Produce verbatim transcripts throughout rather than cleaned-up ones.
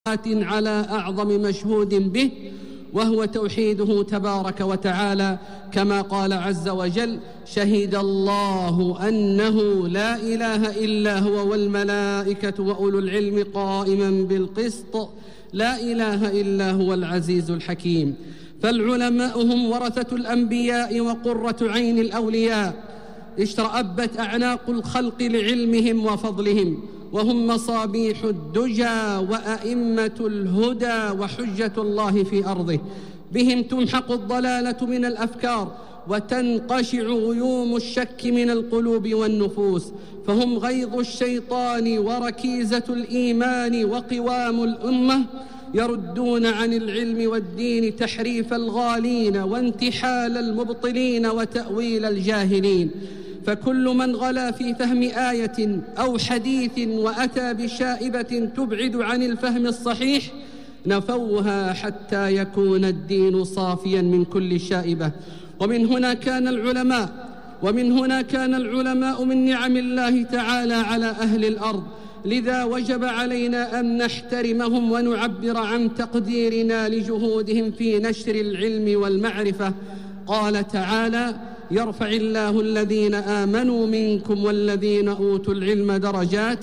على أعظم مشهود به، وهو توحيده تبارك وتعالى، كما قال عز وجل: شهد الله أنه لا إله إلا هو والملائكة وأولو العلم قائما بالقسط لا إله إلا هو العزيز الحكيم. فالعلماء هم ورثة الأنبياء وقرة عين الأولياء، اشترأبت أعناق الخلق لعلمهم وفضلهم، وهم مصابيح الدجى وأئمة الهدى وحجة الله في أرضه. بهم تمحق الضلالة من الأفكار وتنقشع غيوم الشك من القلوب والنفوس، فهم غيظ الشيطان وركيزة الإيمان وقوام الأمة، يردون عن العلم والدين تحريف الغالين وانتحال المبطلين وتأويل الجاهلين. فكل من غلا في فهم آية أو حديث وأتى بشائبة تبعد عن الفهم الصحيح نفوها حتى يكون الدين صافيا من كل شائبة. ومن هنا كان العلماء ومن هنا كان العلماء من نعم الله تعالى على أهل الأرض، لذا وجب علينا أن نحترمهم ونعبر عن تقديرنا لجهودهم في نشر العلم والمعرفة. قال تعالى: يرفع الله الذين آمنوا منكم والذين أوتوا العلم درجات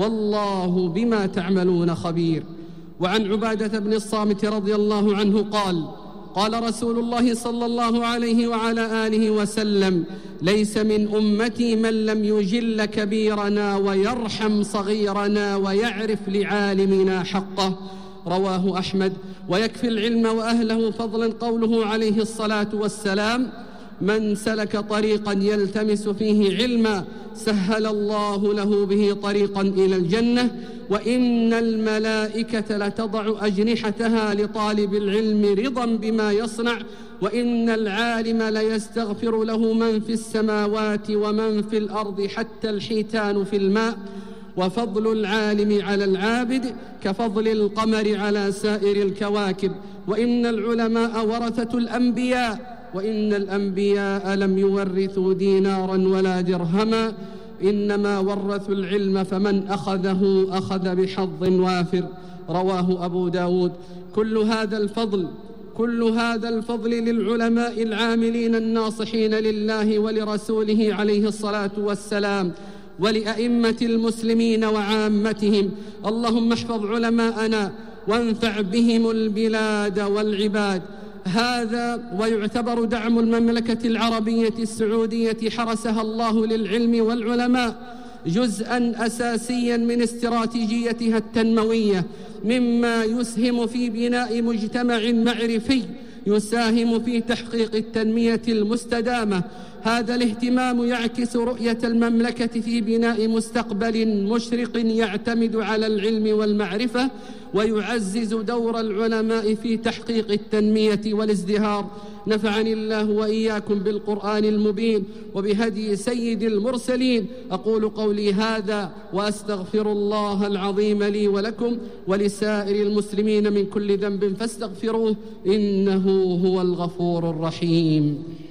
والله بما تعملون خبير. وعن عبادة بن الصامت رضي الله عنه قال: قال رسول الله صلى الله عليه وعلى آله وسلم: ليس من أمتي من لم يجل كبيرنا ويرحم صغيرنا ويعرف لعالمنا حقه. رواه أحمد. ويكفي العلم وأهله فضلا قوله عليه الصلاة والسلام: من سلك طريقا يلتمس فيه علما سهل الله له به طريقا إلى الجنة، وإن الملائكة لتضع أجنحتها لطالب العلم رضا بما يصنع، وإن العالم ليستغفر له من في السماوات ومن في الأرض حتى الحيتان في الماء. وفضل العالم على العابد كفضل القمر على سائر الكواكب. وإن العلماء ورثة الأنبياء، وإن الأنبياء لم يورثوا دينارا ولا درهما، إنما ورثوا العلم، فمن أخذه أخذ بحظ وافر. رواه أبو داود. كل هذا الفضل كل هذا الفضل للعلماء العاملين الناصحين لله ولرسوله عليه الصلاة والسلام، ولأئمة المسلمين وعامتهم. اللهم احفظ علماءنا وانفع بهم البلاد والعباد. هذا ويعتبر دعم المملكة العربية السعودية حرسها الله للعلم والعلماء جزءاً أساسياً من استراتيجيتها التنموية، مما يسهم في بناء مجتمع معرفي يساهم في تحقيق التنمية المستدامة. هذا الاهتمام يعكس رؤية المملكة في بناء مستقبل مشرق يعتمد على العلم والمعرفة، ويعزز دور العلماء في تحقيق التنمية والازدهار. نفعني الله وإياكم بالقرآن المبين وبهدي سيد المرسلين. أقول قولي هذا وأستغفر الله العظيم لي ولكم ولسائر المسلمين من كل ذنب فاستغفروه إنه هو الغفور الرحيم.